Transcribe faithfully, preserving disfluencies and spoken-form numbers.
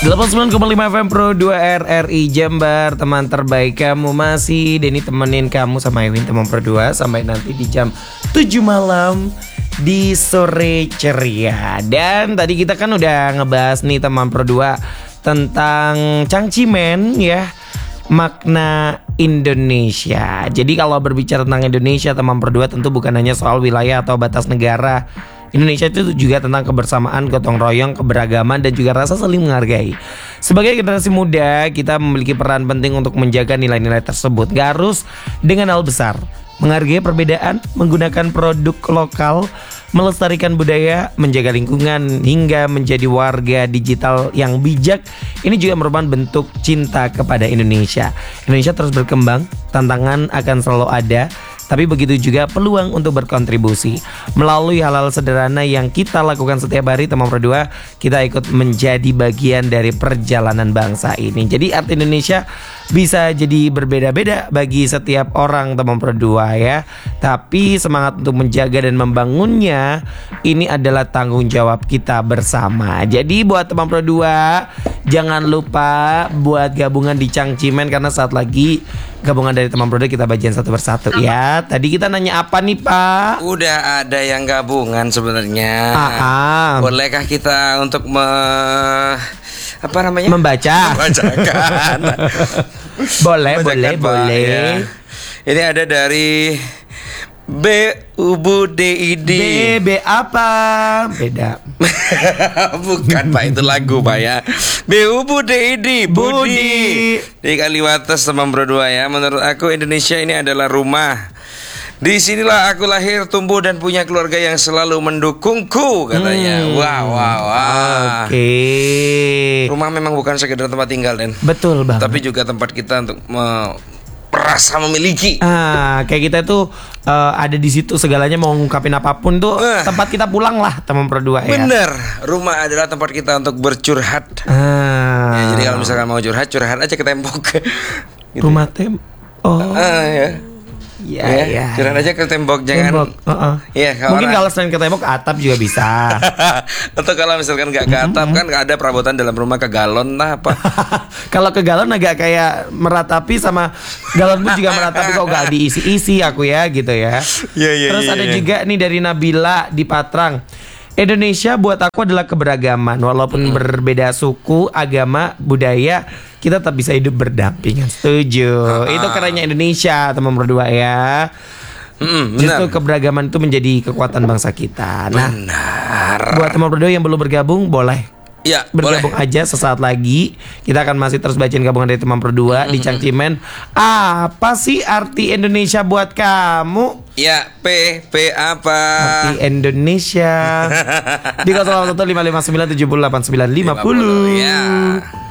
delapan puluh sembilan koma lima F M Pro dua R R I Jember, teman terbaik kamu. Masih Denny temenin kamu sama Ewin teman Pro dua sampai nanti di jam tujuh malam di Sore Ceria. Dan tadi kita kan udah ngebahas nih teman Pro dua tentang cangcimen ya, makna Indonesia. Jadi kalau berbicara tentang Indonesia teman Pro dua tentu bukan hanya soal wilayah atau batas negara. Indonesia itu juga tentang kebersamaan, gotong royong, keberagaman, dan juga rasa saling menghargai. Sebagai generasi muda, kita memiliki peran penting untuk menjaga nilai-nilai tersebut. Gak harus dengan hal besar. Menghargai perbedaan, menggunakan produk lokal, melestarikan budaya, menjaga lingkungan, hingga menjadi warga digital yang bijak. Ini juga merupakan bentuk cinta kepada Indonesia. Indonesia terus berkembang, tantangan akan selalu ada, tapi begitu juga peluang untuk berkontribusi. Melalui hal-hal sederhana yang kita lakukan setiap hari teman Pro dua, kita ikut menjadi bagian dari perjalanan bangsa ini. Jadi arti Indonesia bisa jadi berbeda-beda bagi setiap orang teman Pro dua ya. Tapi semangat untuk menjaga dan membangunnya, ini adalah tanggung jawab kita bersama. Jadi buat teman Pro dua, jangan lupa buat gabungan di Cangcimen, karena saat lagi gabungan dari teman Pro dua kita bagian satu persatu ya. Tadi kita nanya apa nih Pak? Udah ada yang gabungan sebenarnya. Ah, Bolehkah kita untuk me... apa namanya? Membaca. Membacakan. Boleh, Membacakan, boleh, Pak, boleh. ya. Ini ada dari B Ubu D I D. B, B apa? Beda. Bukan Pak, itu lagu Pak ya. B Ubu D I D Budi, Budi. di Kaliwates teman Pro dua ya. Menurut aku Indonesia ini adalah rumah. Di sinilah aku lahir, tumbuh, dan punya keluarga yang selalu mendukungku, katanya. Hmm. Wah, wah, wah. Oke. Rumah memang bukan sekedar tempat tinggal, Den. Betul banget. Tapi juga tempat kita untuk me- merasa memiliki. Ah, kayak kita tuh uh, ada di situ segalanya, mau ngungkapin apapun tuh Uh. tempat kita pulang lah teman Pro dua ya. Bener, rumah adalah tempat kita untuk bercurhat. Ah. Ya, jadi kalau misalkan mau curhat, curhat aja ke tembok. Gitu. Rumah tem. Oh. Ah, ya. Ya, Ya, ya. curhat aja ke tembok, jangan. Tembok. Uh-uh. Iya, kalau Mungkin orang- kalau selain ke tembok, ke atap juga bisa. Atau kalau misalkan nggak ke atap, kan nggak ada perabotan dalam rumah, ke galon lah apa. Kalau ke galon agak kayak meratapi, sama galon pun juga meratapi, kok gak diisi-isi aku ya gitu ya. Iya, iya, Terus iya, ada iya. juga nih dari Nabila di Patrang. Indonesia buat aku adalah keberagaman. Walaupun berbeda suku, agama, budaya, kita tetap bisa hidup berdampingan. Setuju. Itu kerennya Indonesia teman Pro dua ya. Mm, Justru benar. keberagaman itu menjadi kekuatan bangsa kita. Nah, Benar. buat teman Pro dua yang belum bergabung, boleh Ya, boleh. bergabung aja sesaat lagi. Kita akan masih terus bacain gabungan dari teman Pro dua di Cangcimen. Apa sih arti Indonesia buat kamu? Ya, P P apa? Arti Indonesia di nol satu lima lima sembilan tujuh delapan sembilan lima nol. Ya.